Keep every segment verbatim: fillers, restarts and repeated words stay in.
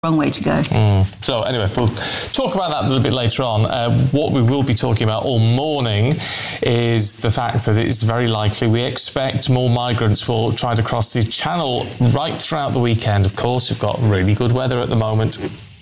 Wrong way to go. Mm. So anyway, we'll talk about that a little bit later on. Uh, what we will be talking about all morning is the fact that it's very likely we expect more migrants will try to cross the channel right throughout the weekend. Of course, we've got really good weather at the moment.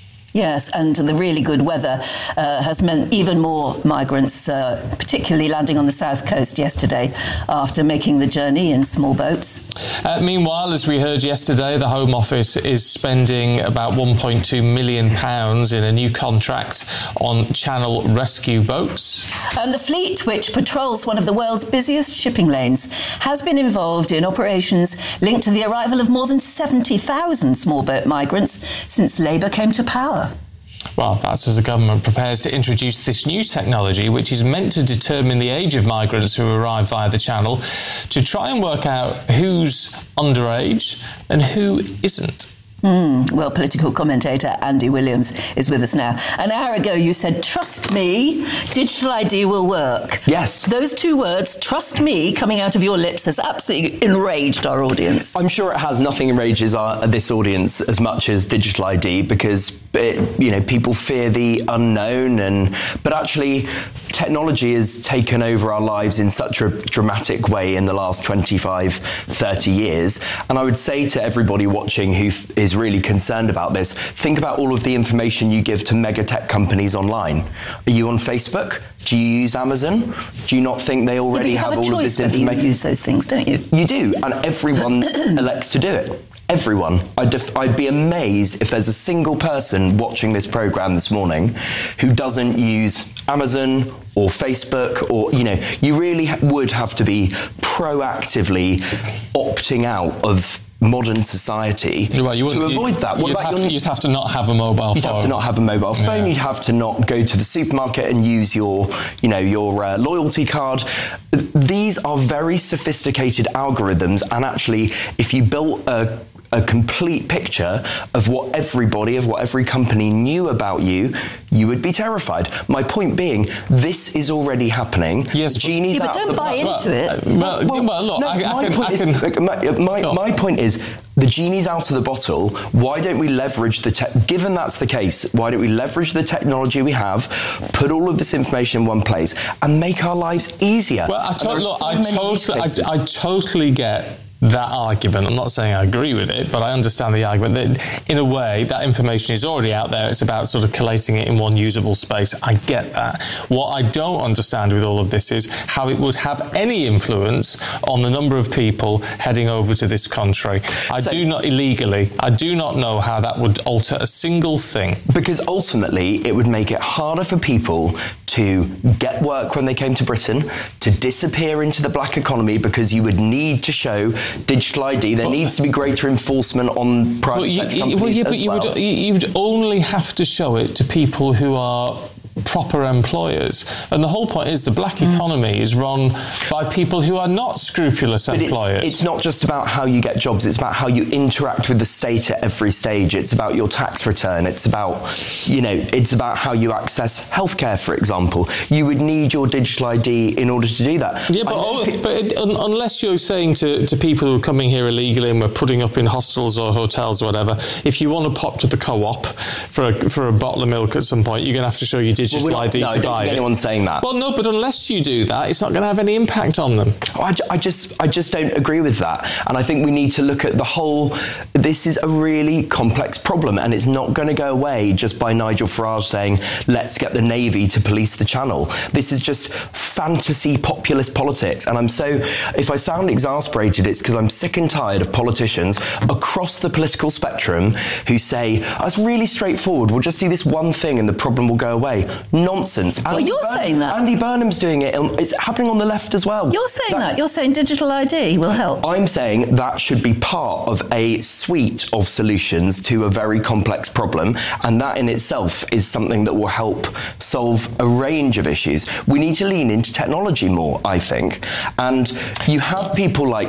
Yes, and the really good weather uh, has meant even more migrants, uh, particularly landing on the south coast yesterday after making the journey in small boats. Uh, meanwhile, as we heard yesterday, the Home Office is spending about one point two million pounds in a new contract on Channel rescue boats. And the fleet, which patrols one of the world's busiest shipping lanes, has been involved in operations linked to the arrival of more than seventy thousand small boat migrants since Labour came to power. Well, that's as the government prepares to introduce this new technology, which is meant to determine the age of migrants who arrive via the channel, to try and work out who's underage and who isn't. Mm, well, political commentator Andy Williams is with us now. An hour ago you said, trust me, digital I D will work. Yes. Those two words, trust me, coming out of your lips has absolutely enraged our audience. I'm sure it has. Nothing enrages our, this audience as much as digital I D, because it, you know, people fear the unknown, and but actually technology has taken over our lives in such a dramatic way in the last twenty-five, thirty years. And I would say to everybody watching who is really concerned about this, think about all of the information you give to mega tech companies online. Are you on Facebook? Do you use Amazon? Do you not think they already yeah, have, have all of this information? You use those things, don't you? You do, and everyone elects to do it. Everyone. I'd, def- I'd be amazed if there's a single person watching this programme this morning who doesn't use Amazon or Facebook, or, you know, you really ha- would have to be proactively opting out of modern society well, you to avoid you, that. What you'd, about have your, to, you'd have to not have a mobile you'd phone. You'd have to not have a mobile phone. Yeah. You'd have to not go to the supermarket and use your, you know, your uh, loyalty card. These are very sophisticated algorithms, and actually, if you built a a complete picture of what everybody, of what every company knew about you, you would be terrified. My point being, this is already happening. Yes, the genie's yeah, but out don't the buy bottle. into it. Well, well, well look, no, I, I my can... Point I is, can look, my, my, my point is, the genie's out of the bottle. Why don't we leverage the tech? Given that's the case, why don't we leverage the technology we have, put all of this information in one place, and make our lives easier? Well, I, to- look, so I, totally, I, I totally get that argument. I'm not saying I agree with it, but I understand the argument that, in a way, that information is already out there. It's about sort of collating it in one usable space. I get that. What I don't understand with all of this is how it would have any influence on the number of people heading over to this country. I so, do not, illegally, I do not know how that would alter a single thing. Because ultimately, it would make it harder for people to get work when they came to Britain, to disappear into the black economy, because you would need to show digital I D. There well, needs to be greater enforcement on private well, sector you, companies well, yeah, but as you well. would, you would only have to show it to people who are proper employers. And the whole point is the black mm. economy is run by people who are not scrupulous but employers. It's, it's not just about how you get jobs, it's about how you interact with the state at every stage. It's about your tax return. It's about, you know, it's about how you access healthcare, for example. You would need your digital I D in order to do that. Yeah, but, all, pe- but it, un, unless you're saying to, to people who are coming here illegally and we're putting up in hostels or hotels or whatever, if you want to pop to the co-op for a, for a bottle of milk at some point, you're going to have to show your digital well, not, I D no, to buy it. Anyone's saying that. Well, no, but unless you do that, it's not going to have any impact on them. I, I just, I just don't agree with that. And I think we need to look at the whole. This is a really complex problem, and it's not going to go away just by Nigel Farage saying, "Let's get the Navy to police the Channel." This is just fantasy populist politics, and I'm so. If I sound exasperated, it's because I'm sick and tired of politicians across the political spectrum who say, "Oh, it's really straightforward. We'll just do this one thing, and the problem will go away." Nonsense. Well, you're Bur- saying that. Andy Burnham's doing it. It's happening on the left as well. You're saying that. that. You're saying digital I D will help. I'm saying that should be part of a suite of solutions to a very complex problem, and that in itself is something that will help solve a range of issues. We need to lean into technology more, I think. And you have people like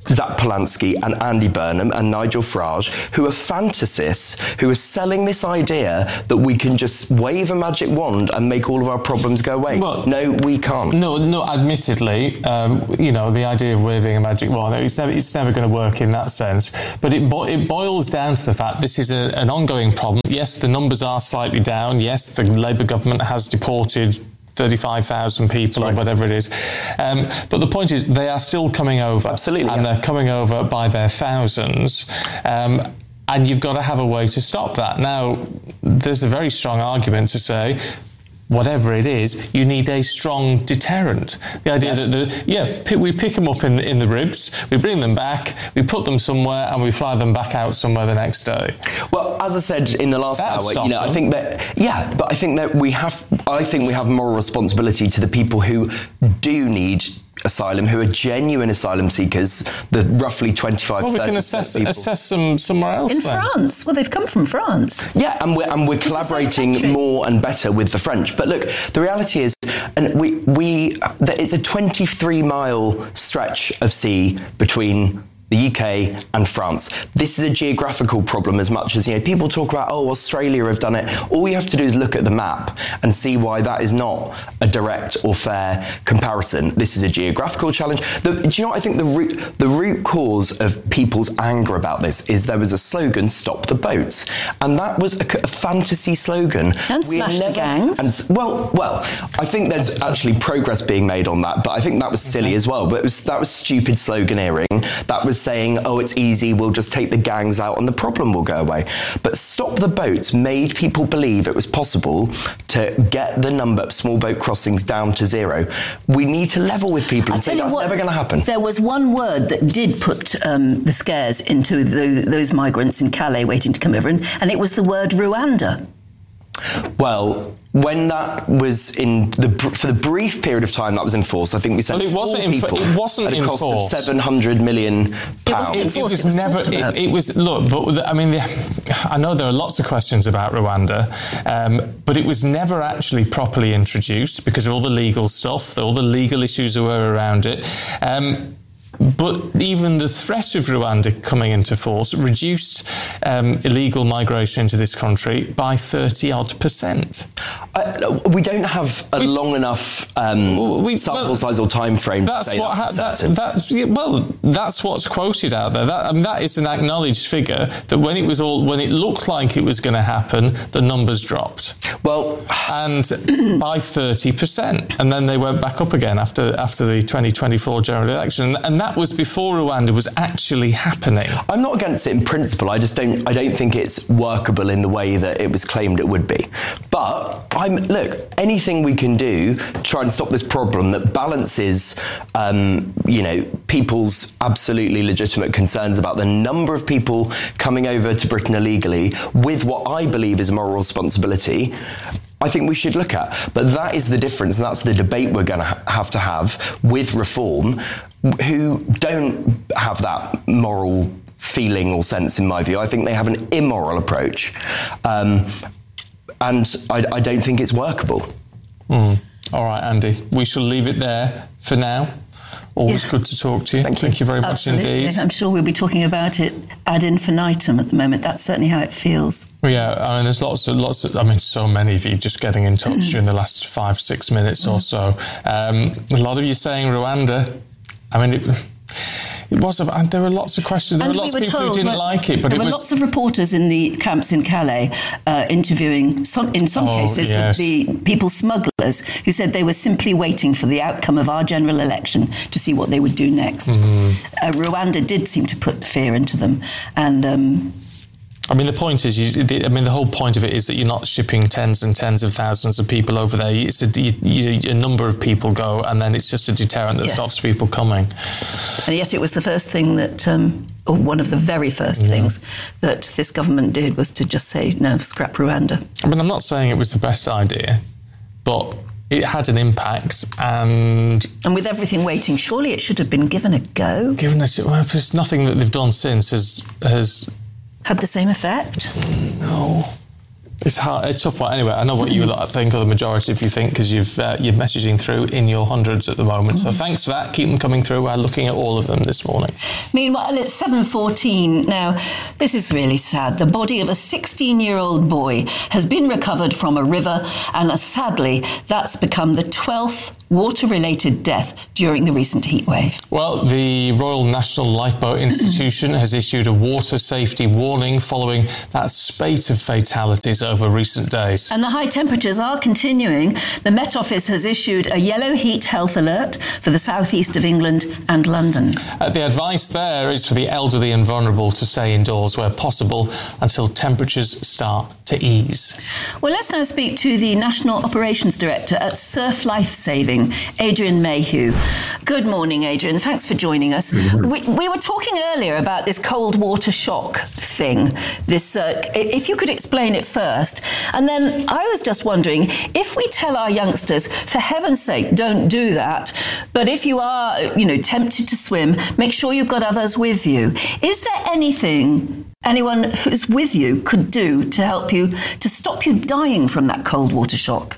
Zach Polanski and Andy Burnham and Nigel Farage, who are fantasists, who are selling this idea that we can just wave a magic wand and make all of our problems go away. Well, no, we can't. No, no. Admittedly, um, you know, the idea of waving a magic wand, it's never, it's never going to work in that sense. But it, bo- it boils down to the fact this is a, an ongoing problem. Yes, the numbers are slightly down. Yes, the Labour government has deported thirty-five thousand people or whatever it is. Um, but the point is, they are still coming over. Absolutely. And yeah. they're coming over by their thousands. Um, and you've got to have a way to stop that. Now, there's a very strong argument to say, whatever it is, you need a strong deterrent. The idea yes. that, the, yeah, p- we pick them up in the, in the ribs, we bring them back, we put them somewhere, and we fly them back out somewhere the next day. Well, as I said in the last That'd hour, you know, them. I think that, yeah, but I think that we have, I think we have moral responsibility to the people who do need asylum, who are genuine asylum seekers, the roughly twenty-five Well, we thirty can assess people. assess them somewhere else. In then. France. Well, they've come from France. Yeah, and we're, and we're It's a safe collaborating country. more and better with the French. But look, the reality is, and we we that it's a twenty-three mile stretch of sea between the U K and France. This is a geographical problem as much as, you know, people talk about, oh, Australia have done it. All you have to do is look at the map and see why that is not a direct or fair comparison. This is a geographical challenge. The, do you know what I think the root, the root cause of people's anger about this is there was a slogan, stop the boats. And that was a, a fantasy slogan. And We slash never, the gangs. And, well, well, I think there's actually progress being made on that, but I think that was silly Okay. as well. But it was, that was stupid sloganeering. That was saying, oh, it's easy, we'll just take the gangs out and the problem will go away. But Stop the Boats made people believe it was possible to get the number of small boat crossings down to zero. We need to level with people and say that's never going to happen. There was one word that did put um, the scares into the, those migrants in Calais waiting to come over, and, and it was the word Rwanda. Well, when that was in the for the brief period of time that was in force, I think we sent well, it wasn't four in, people it wasn't at a in cost force. of seven hundred million pounds. It, it, was It was never. talked about. It, it was look, but the, I mean, the, I know there are lots of questions about Rwanda, um, but it was never actually properly introduced because of all the legal stuff, all the legal issues that were around it. Um, But even the threat of Rwanda coming into force reduced um, illegal migration into this country by thirty odd percent. Uh, we don't have a we, long enough um, we, well, sample size or time frame that's to say what that's ha- that, that's yeah, well that's what's quoted out there. That, I mean, that is an acknowledged figure that when it was all when it looked like it was going to happen, the numbers dropped. Well, and by thirty percent, and then they went back up again after after the twenty twenty-four general election, and that was before Rwanda was actually happening. I'm not against it in principle. I just don't. I don't think it's workable in the way that it was claimed it would be. But I'm look. Anything we can do to try and stop this problem that balances, um, you know, people's absolutely legitimate concerns about the number of people coming over to Britain illegally with what I believe is moral responsibility, I think we should look at. But that is the difference, and that's the debate we're going to ha- have to have with Reform, who don't have that moral feeling or sense, in my view. I think they have an immoral approach. Um, and I, I don't think it's workable. Mm. All right, Andy, we shall leave it there for now. Always yeah. good to talk to you. Thank you, Thank you very much Absolutely. indeed. I'm sure we'll be talking about it ad infinitum at the moment. That's certainly how it feels. Yeah, I mean, there's lots of, lots of, I mean, so many of you just getting in touch during the last five, six minutes or so. Um, a lot of you saying Rwanda. I mean, it, it was, a, and there were lots of questions. There And were lots we of people told, who didn't like it, but there it were was... lots of reporters in the camps in Calais uh, interviewing, some, in some Oh, cases, yes. the, the people smugglers who said they were simply waiting for the outcome of our general election to see what they would do next. Mm. Uh, Rwanda did seem to put fear into them, and... Um, I mean, the point is, you, the, I mean, the whole point of it is that you're not shipping tens and tens of thousands of people over there. It's a, you, you, a number of people go, and then it's just a deterrent that yes. stops people coming. And yet it was the first thing that, um, or one of the very first yeah. things that this government did was to just say, no, scrap Rwanda. I mean, I'm not saying it was the best idea, but it had an impact, and... And with everything waiting, surely it should have been given a go. Given it, well, there's nothing that they've done since has... has Had the same effect? No. It's hard. It's tough one. Anyway, I know what you lot think, or the majority of you think, because you've uh, you're messaging through in your hundreds at the moment. So thanks for that. Keep them coming through. We're looking at all of them this morning. Meanwhile, it's seven fourteen now. This is really sad. The body of a sixteen-year-old boy has been recovered from a river, and uh, sadly, that's become the twelfth water-related death during the recent heatwave. Well, the Royal National Lifeboat Institution has issued a water safety warning following that spate of fatalities over recent days. And the high temperatures are continuing. The Met Office has issued a yellow heat health alert for the southeast of England and London. Uh, the advice there is for the elderly and vulnerable to stay indoors where possible until temperatures start to ease. Well, let's now speak to the National Operations Director at Surf Life Saving, Adrian Mayhew. Good morning, Adrian. Thanks for joining us. We, we were talking earlier about this cold water shock thing. This, uh, if you could explain it first. And then I was just wondering, if we tell our youngsters, for heaven's sake, don't do that, but if you are, you know, tempted to swim, make sure you've got others with you. Is there anything anyone who's with you could do to help you, to stop you dying from that cold water shock?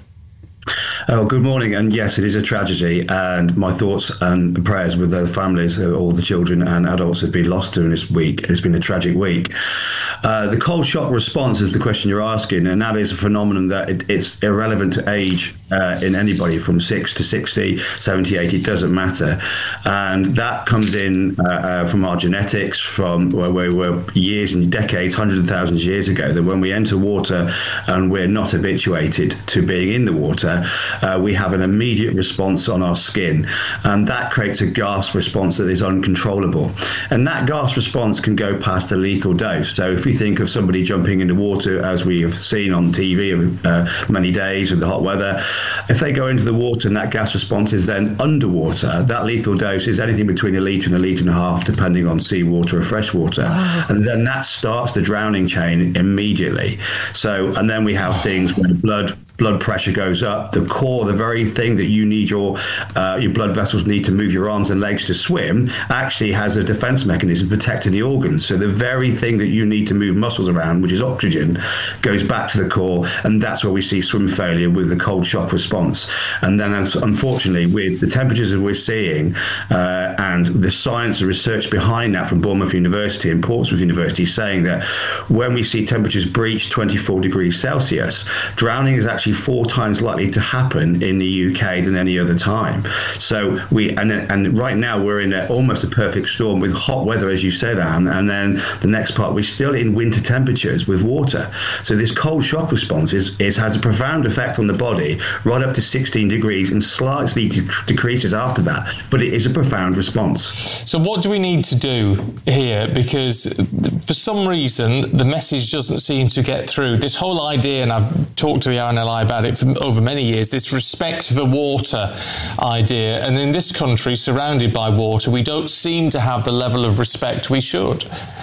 Oh, good morning. And yes, it is a tragedy. And my thoughts and prayers with the families, all the children and adults have been lost during this week. It's been a tragic week. Uh, the cold shock response is the question you're asking, and that is a phenomenon that it, it's irrelevant to age uh, in anybody from six to sixty, seventy, eighty, it doesn't matter. And that comes in uh, uh, from our genetics, from where we were years and decades, hundreds of thousands of years ago, that when we enter water and we're not habituated to being in the water, uh, we have an immediate response on our skin. And that creates a gasp response that is uncontrollable. And that gasp response can go past a lethal dose. So if we think of somebody jumping into water, as we have seen on T V uh, many days with the hot weather, if they go into the water and that gas response is then underwater, that lethal dose is anything between a litre and a litre and a half, depending on seawater or freshwater. Wow. And then that starts the drowning chain immediately. So, and then we have things where blood blood pressure goes up, the core, the very thing that you need your uh, your blood vessels need to move your arms and legs to swim, actually has a defense mechanism protecting the organs. So the very thing that you need to move muscles around, which is oxygen, goes back to the core, and that's where we see swim failure with the cold shock response. And then, as, unfortunately, with the temperatures that we're seeing uh, and the science and research behind that from Bournemouth University and Portsmouth University saying that when we see temperatures breach twenty-four degrees Celsius, drowning is actually four times likely to happen in the U K than any other time. So we and and right now we're in a, almost a perfect storm with hot weather, as you said, Anne, and then the next part we're still in winter temperatures with water. So this cold shock response is, is has a profound effect on the body, right up to sixteen degrees, and slightly de- decreases after that. But it is a profound response. So what do we need to do here? Because for some reason the message doesn't seem to get through. This whole idea, and I've talked to the R N L I about it for over many years, this respect the water idea. And in this country, surrounded by water, we don't seem to have the level of respect we should.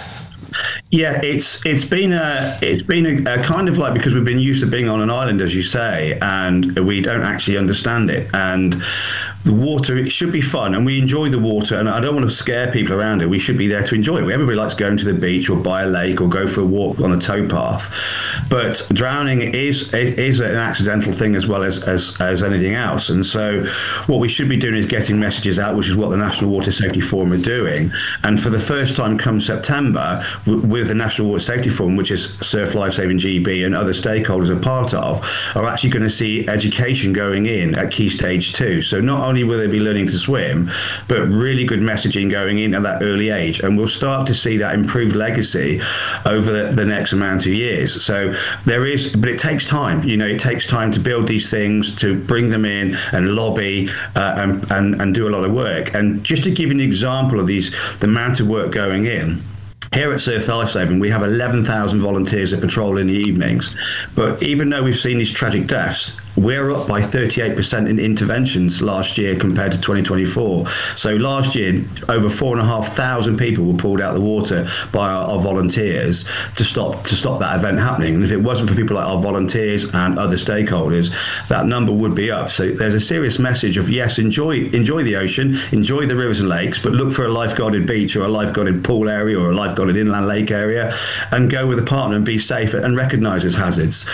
Yeah, it's it's been a it's been a, a kind of like, because we've been used to being on an island, as you say, and we don't actually understand it. And the water, it should be fun, and we enjoy the water, and I don't want to scare people around it. We should be there to enjoy it. Everybody likes going to the beach or by a lake or go for a walk on a towpath. But drowning is is an accidental thing as well as, as, as anything else. And so what we should be doing is getting messages out, which is what the National Water Safety Forum are doing. And for the first time come September, w- with the National Water Safety Forum, which is Surf Life Saving G B and other stakeholders are part of, are actually going to see education going in at Key Stage two. So not only will they be learning to swim, but really good messaging going in at that early age. And we'll start to see that improved legacy over the, the next amount of years. So there is, but it takes time. You know, it takes time to build these things, to bring them in and lobby uh, and, and, and do a lot of work. And just to give you an example of these, the amount of work going in, here at Surf Life Saving, we have eleven thousand volunteers that patrol in the evenings. But even though we've seen these tragic deaths, we're up by thirty-eight percent in interventions last year compared to twenty twenty-four. So last year, over four and a half thousand people were pulled out of the water by our, our volunteers to stop to stop that event happening. And if it wasn't for people like our volunteers and other stakeholders, that number would be up. So there's a serious message of, yes, enjoy enjoy the ocean, enjoy the rivers and lakes, but look for a lifeguarded beach or a lifeguarded pool area or a lifeguarded inland lake area, and go with a partner and be safe and recognise its hazards.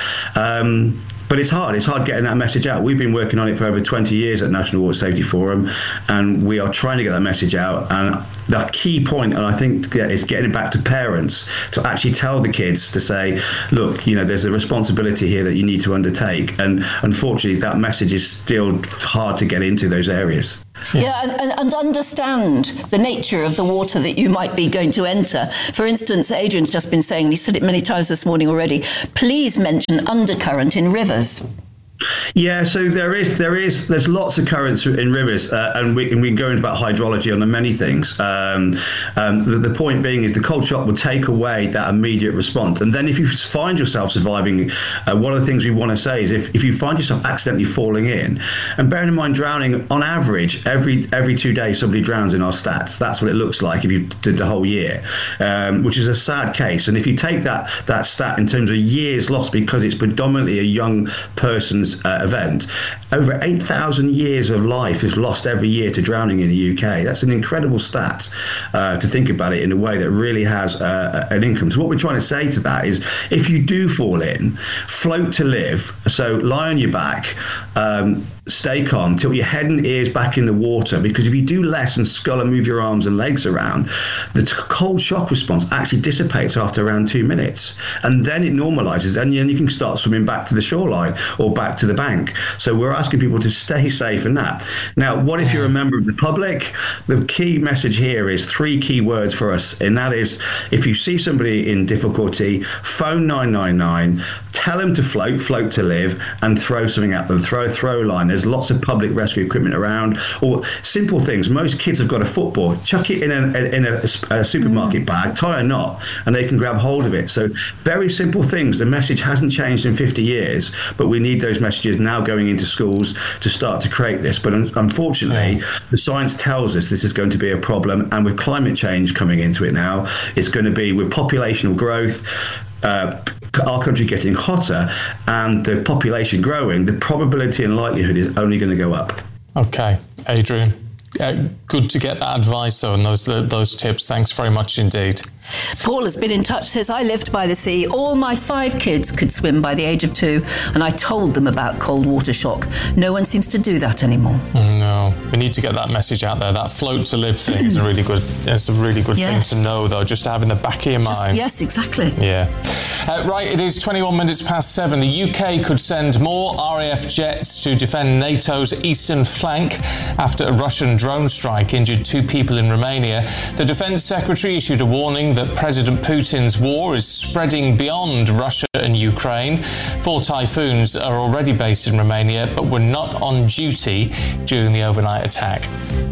Um, But it's hard. It's hard getting that message out. We've been working on it for over twenty years at National Water Safety Forum, and we are trying to get that message out. And the key point, and I think, is getting it back to parents to actually tell the kids to say, look, you know, there's a responsibility here that you need to undertake. And unfortunately, that message is still hard to get into those areas. Yeah, yeah and, and understand the nature of the water that you might be going to enter. For instance, Adrian's just been saying, and he said it many times this morning already, please mention undercurrent in rivers. Yeah, so there is, there is, there's lots of currents in rivers, uh, and we, and we can go into about hydrology on the many things. Um, um, the, the point being is the cold shock will take away that immediate response. And then if you find yourself surviving, uh, one of the things we want to say is if, if you find yourself accidentally falling in, and bearing in mind drowning, on average, every every two days somebody drowns in our stats. That's what it looks like if you did the whole year, um, which is a sad case. And if you take that, that stat in terms of years lost, because it's predominantly a young person's Uh, event, over eight thousand years of life is lost every year to drowning in the U K. That's an incredible stat uh, to think about it in a way that really has uh, an income. So what we're trying to say to that is, if you do fall in, float to live. So lie on your back, um, stay calm, tilt your head and ears back in the water, because if you do less and scull and move your arms and legs around, the t- cold shock response actually dissipates after around two minutes. And then it normalizes, and then you can start swimming back to the shoreline or back to the bank. So we're asking people to stay safe in that. Now, what if you're a member of the public? The key message here is three key words for us, and that is, if you see somebody in difficulty, phone nine nine nine, tell them to float, float to live, and throw something at them, throw a throw line. There's lots of public rescue equipment around, or simple things. Most kids have got a football. Chuck it in a, in a, a supermarket bag, tie a knot, and they can grab hold of it. So very simple things. The message hasn't changed in fifty years, but we need those messages now going into schools to start to create this. But un- unfortunately, yeah. the science tells us this is going to be a problem, and with climate change coming into it now, it's going to be with populational growth, uh, our country getting hotter, and the population growing, the probability and likelihood is only going to go up. Okay, Adrian, uh, good to get that advice though, and those those tips. Thanks very much indeed. Paul has been in touch, says, I lived by the sea. All my five kids could swim by the age of two, and I told them about cold water shock. No one seems to do that anymore. No, we need to get that message out there. That float to live thing is a really good, it's a really good yes. thing to know, though, just to have in the back of your just, mind. Yes, exactly. Yeah. Uh, right, it is twenty-one minutes past seven. The U K could send more R A F jets to defend NATO's eastern flank after a Russian drone strike injured two people in Romania. The Defence Secretary issued a warning that President Putin's war is spreading beyond Russia and Ukraine. Four Typhoons are already based in Romania, but were not on duty during the overnight attack.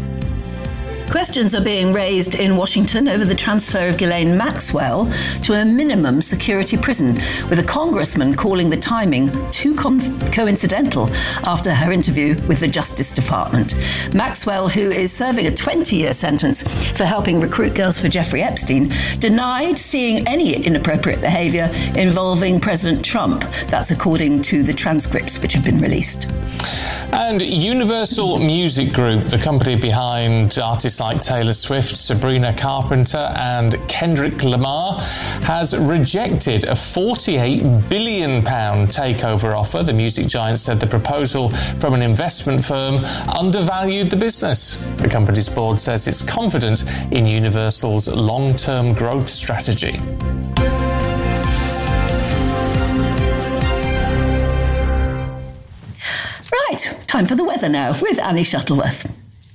Questions are being raised in Washington over the transfer of Ghislaine Maxwell to a minimum security prison, with a congressman calling the timing too com- coincidental after her interview with the Justice Department. Maxwell, who is serving a twenty-year sentence for helping recruit girls for Jeffrey Epstein, denied seeing any inappropriate behaviour involving President Trump. That's according to the transcripts which have been released. And Universal Music Group, the company behind artists like Taylor Swift, Sabrina Carpenter and Kendrick Lamar, has rejected a forty-eight billion pounds takeover offer. The music giant said the proposal from an investment firm undervalued the business. The company's board says it's confident in Universal's long-term growth strategy. Right, time for the weather now with Annie Shuttleworth.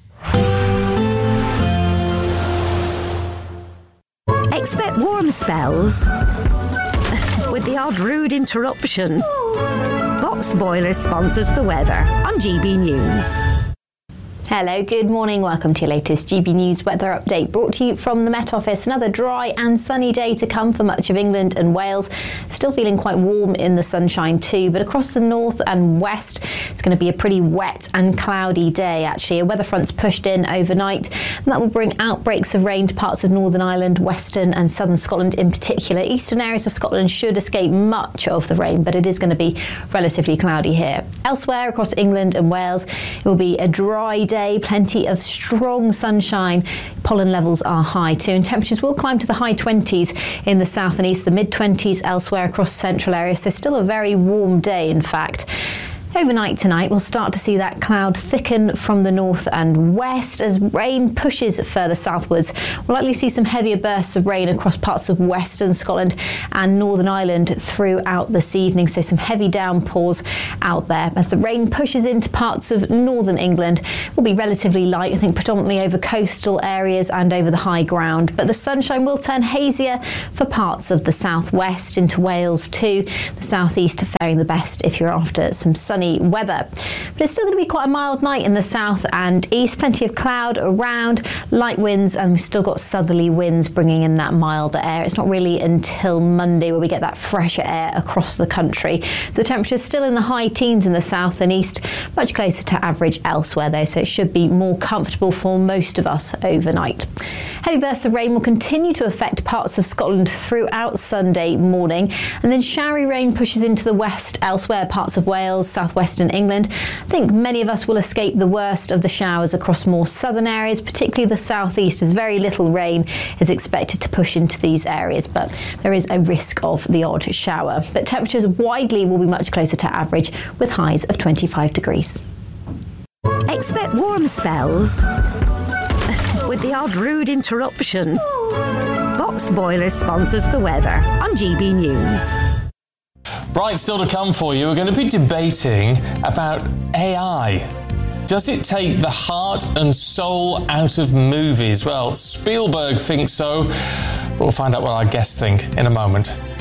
Expect warm spells with the odd rude interruption. Box Boilers sponsors the weather on G B News. Hello, good morning. Welcome to your latest G B News weather update, brought to you from the Met Office. Another dry and sunny day to come for much of England and Wales. Still feeling quite warm in the sunshine too, but across the north and west, it's going to be a pretty wet and cloudy day, actually. A weather front's pushed in overnight, and that will bring outbreaks of rain to parts of Northern Ireland, western and southern Scotland in particular. Eastern areas of Scotland should escape much of the rain, but it is going to be relatively cloudy here. Elsewhere across England and Wales, it will be a dry day. Day, plenty of strong sunshine. Pollen levels are high too, and temperatures will climb to the high twenties in the south and east, the mid twenties elsewhere across central areas. So still a very warm day, in fact. Overnight tonight, we'll start to see that cloud thicken from the north and west as rain pushes further southwards. We'll likely see some heavier bursts of rain across parts of western Scotland and Northern Ireland throughout this evening, so some heavy downpours out there. As the rain pushes into parts of northern England, it will be relatively light, I think predominantly over coastal areas and over the high ground, but the sunshine will turn hazier for parts of the southwest into Wales too. The southeast faring the best if you're after some sunny weather. But it's still going to be quite a mild night in the south and east. Plenty of cloud around, light winds, and we've still got southerly winds bringing in that milder air. It's not really until Monday where we get that fresher air across the country. The temperature's still in the high teens in the south and east, much closer to average elsewhere though, so it should be more comfortable for most of us overnight. Heavy bursts of rain will continue to affect parts of Scotland throughout Sunday morning, and then showery rain pushes into the west elsewhere, parts of Wales, south Western England. I think many of us will escape the worst of the showers across more southern areas, particularly the southeast, as very little rain is expected to push into these areas, but there is a risk of the odd shower. But temperatures widely will be much closer to average, with highs of twenty-five degrees. Expect warm spells with the odd rude interruption. Box Boilers sponsors the weather on G B News. Right, still to come for you, we're going to be debating about A I. Does it take the heart and soul out of movies? Well, Spielberg thinks so, but we'll find out what our guests think in a moment.